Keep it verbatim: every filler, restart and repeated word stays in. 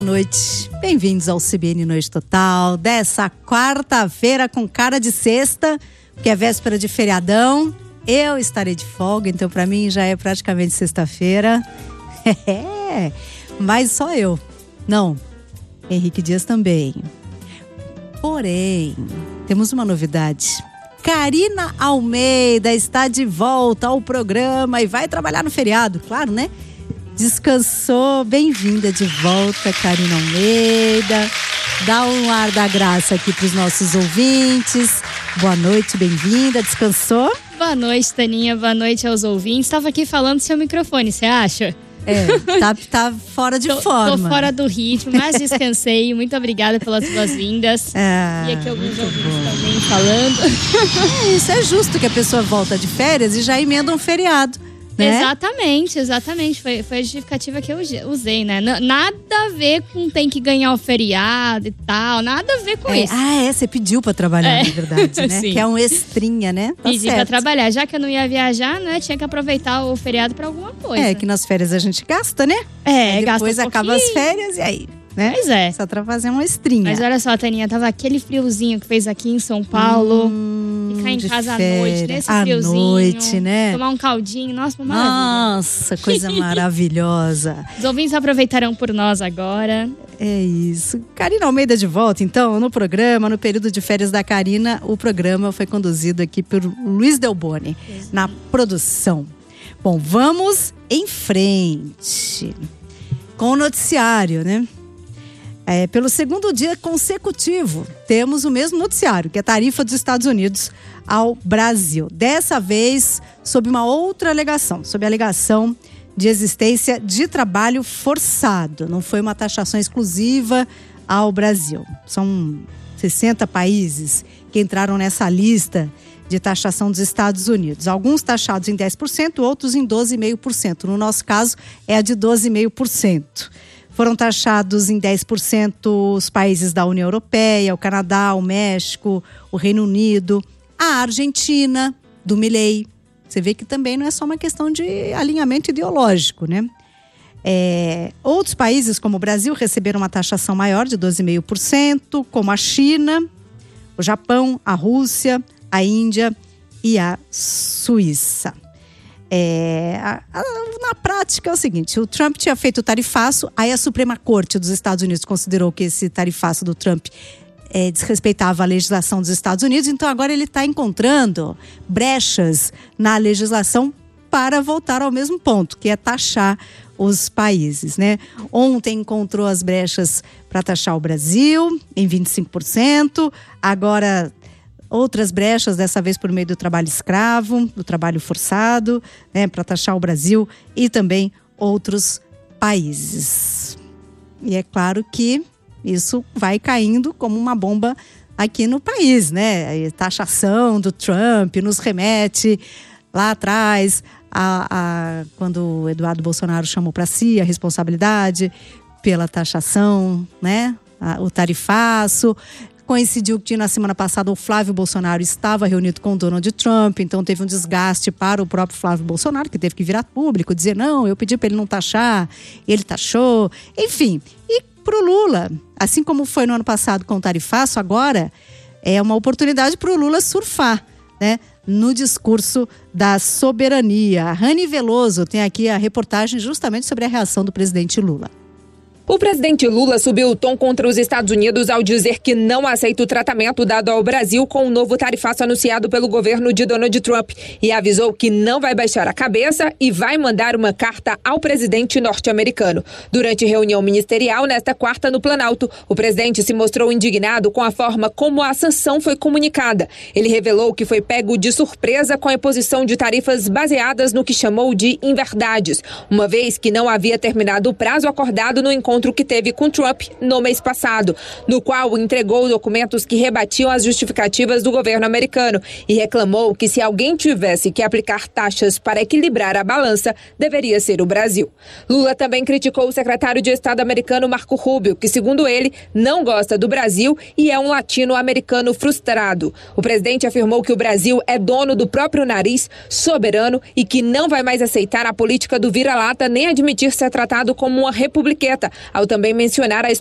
Boa noite, bem-vindos ao C B N Noite Total, dessa quarta-feira com cara de sexta, que é véspera de feriadão. Eu estarei de folga, então para mim já é praticamente sexta-feira. É, mas só eu. Não, Henrique Dias também. Porém, temos uma novidade. Karina Almeida está de volta ao programa e vai trabalhar no feriado, claro, né? Descansou, bem-vinda de volta, Karina Almeida. Dá um ar da graça aqui para os nossos ouvintes. Boa noite, bem-vinda, descansou? Boa noite, Taninha, boa noite aos ouvintes. Estava aqui falando do seu microfone, você acha? É, tá, tá fora de tô, forma. Tô fora do ritmo, mas descansei. Muito obrigada pelas boas-vindas. É, e aqui alguns ouvintes também falando. É, isso é justo que a pessoa volta de férias e já emenda um feriado. Né? Exatamente, exatamente. Foi, foi a justificativa que eu usei, né? N- nada a ver com tem que ganhar o feriado e tal. Nada a ver com é, isso. Ah, é? Você pediu pra trabalhar, é. Na verdade, né? Sim. Que é um extrinha, né? Tá Pedi certo. pra trabalhar. Já que eu não ia viajar, né? Tinha que aproveitar o feriado pra alguma coisa. É, que nas férias a gente gasta, né? É, aí gasta depois um acaba as férias e aí, né? Pois é. Só pra fazer uma estrinha. Mas olha só, Taninha, tava aquele friozinho que fez aqui em São Paulo. Hum, Ficar em casa férias. à noite, nesse à friozinho. noite, né? Tomar um caldinho, nossa, uma maravilha. Nossa, coisa maravilhosa. Os ouvintes aproveitarão por nós agora. É isso. Karina Almeida de volta, então, no programa, no período de férias da Karina, o programa foi conduzido aqui por Luiz Delboni, na produção. Bom, vamos em frente com o noticiário, né? É, pelo segundo dia consecutivo, temos o mesmo noticiário, que é a tarifa dos Estados Unidos ao Brasil. Dessa vez, sob uma outra alegação, sob a alegação de existência de trabalho forçado. Não foi uma taxação exclusiva ao Brasil. São sessenta países que entraram nessa lista de taxação dos Estados Unidos. Alguns taxados em dez por cento, outros em doze vírgula cinco por cento. No nosso caso, é a de doze vírgula cinco por cento. Foram taxados em dez por cento os países da União Europeia, o Canadá, o México, o Reino Unido, a Argentina, do Milei. Você vê que também não é só uma questão de alinhamento ideológico, né? É, outros países, como o Brasil, receberam uma taxação maior de doze vírgula cinco por cento, como a China, o Japão, a Rússia, a Índia e a Suíça. É, a, a, na prática é o seguinte, o Trump tinha feito o tarifaço, aí a Suprema Corte dos Estados Unidos considerou que esse tarifaço do Trump é, desrespeitava a legislação dos Estados Unidos, então agora ele está encontrando brechas na legislação para voltar ao mesmo ponto, que é taxar os países, né? Ontem encontrou as brechas para taxar o Brasil em vinte e cinco por cento, agora outras brechas, dessa vez por meio do trabalho escravo, do trabalho forçado, né, para taxar o Brasil e também outros países. E é claro que isso vai caindo como uma bomba aqui no país, né? A taxação do Trump nos remete lá atrás, a, a, quando o Eduardo Bolsonaro chamou para si a responsabilidade pela taxação, né? A, o tarifaço. Coincidiu que na semana passada o Flávio Bolsonaro estava reunido com o Donald Trump, então teve um desgaste para o próprio Flávio Bolsonaro, que teve que virar público, dizer não, eu pedi para ele não taxar, ele taxou, enfim. E para o Lula, assim como foi no ano passado com o tarifaço, agora é uma oportunidade para o Lula surfar, né, no discurso da soberania. A Rani Veloso tem aqui a reportagem justamente sobre a reação do presidente Lula. O presidente Lula subiu o tom contra os Estados Unidos ao dizer que não aceita o tratamento dado ao Brasil com o novo tarifaço anunciado pelo governo de Donald Trump e avisou que não vai baixar a cabeça e vai mandar uma carta ao presidente norte-americano. Durante reunião ministerial nesta quarta no Planalto, o presidente se mostrou indignado com a forma como a sanção foi comunicada. Ele revelou que foi pego de surpresa com a imposição de tarifas baseadas no que chamou de inverdades, uma vez que não havia terminado o prazo acordado no encontro que teve com Trump no mês passado, no qual entregou documentos que rebatiam as justificativas do governo americano e reclamou que se alguém tivesse que aplicar taxas para equilibrar a balança, deveria ser o Brasil. Lula também criticou o secretário de Estado americano Marco Rubio, que, segundo ele, não gosta do Brasil e é um latino-americano frustrado. O presidente afirmou que o Brasil é dono do próprio nariz, soberano e que não vai mais aceitar a política do vira-lata nem admitir ser tratado como uma republiqueta, ao também mencionar a